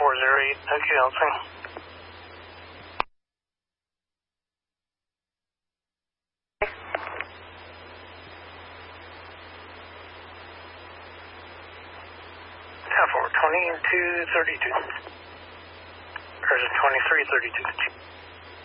408, okay, I'll see. Forward 2232. Or is it 2332?